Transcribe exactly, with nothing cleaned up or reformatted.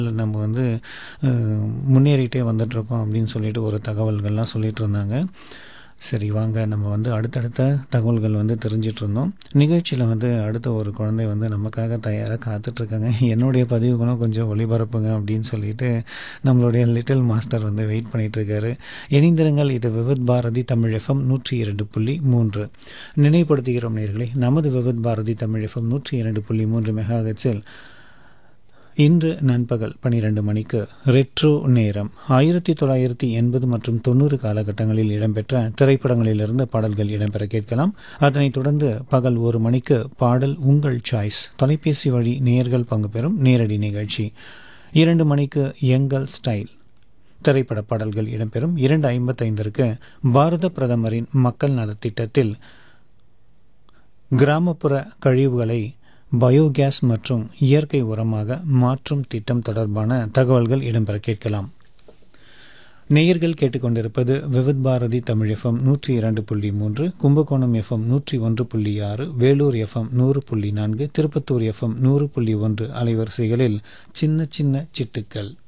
நம்ம வந்து அ முன்னேறிட்டே வந்துட்டுருக்கோம் அப்படின்னு சொல்லிட்டு ஒரு தகவல்கள்லாம் சொல்லிட்டு இருந்தாங்க. சரி வாங்க நம்ம வந்து அடுத்தடுத்த தகவல்கள் வந்து தெரிஞ்சிட்டு இருந்தோம். நிகழ்ச்சியில் வந்து அடுத்த ஒரு குழந்தை வந்து நமக்காக தயாராக காத்துட்ருக்காங்க. என்னுடைய பதிவுகளும் கொஞ்சம் ஒளிபரப்புங்க அப்படின்னு சொல்லிட்டு நம்மளுடைய லிட்டில் மாஸ்டர் வந்து வெயிட் பண்ணிகிட்ருக்காரு. இணைந்திருங்கள், இது விவித் பாரதி தமிழ் எஃப்எம் நூற்றி இரண்டு புள்ளி மூன்று. நினைவுபடுத்துகிறோம் நேயர்களே, நமது விவித் பாரதி தமிழ் எஃப்எம் நூற்றி இரண்டு புள்ளி மூன்று மெகாஹெர்ட்ஸில் இன்று நண்பகல் பன்னிரண்டு மணிக்கு ரெட்ரோ நேரம் ஆயிரத்தி தொள்ளாயிரத்தி எண்பது மற்றும் தொண்ணூறு காலகட்டங்களில் இடம்பெற்ற திரைப்படங்களிலிருந்து பாடல்கள் இடம்பெற கேட்கலாம். அதனைத் தொடர்ந்து பகல் ஒரு மணிக்கு பாடல் உங்கள் சாய்ஸ் தொலைபேசி வழி நேயர்கள் பங்கு பெறும் நேரடி நிகழ்ச்சி. இரண்டு மணிக்கு எங்கள் ஸ்டைல் திரைப்பட பாடல்கள் இடம்பெறும். இரண்டு ஐம்பத்தைந்திற்கு பாரத பிரதமரின் மக்கள் நலத்திட்டத்தில் கிராமப்புற கழிவுகளை பயோகேஸ் மற்றும் இயற்கை உரமாக மாற்றும் திட்டம் தொடர்பான தகவல்கள் இடம்பெற கேட்கலாம். நேயர்கள் கேட்டுக்கொண்டிருப்பது விவித் பாரதி தமிழ் எஃப்எம் நூற்றி இரண்டு புள்ளி மூன்று, கும்பகோணம் எஃப்எம் நூற்றி ஒன்று புள்ளி ஆறு, வேலூர் எஃப்எம் நூறு புள்ளி நான்கு, திருப்பத்தூர் எஃப்எம் நூறு புள்ளி ஒன்று அலைவரிசைகளில் சின்ன சின்ன சிட்டுக்கள்.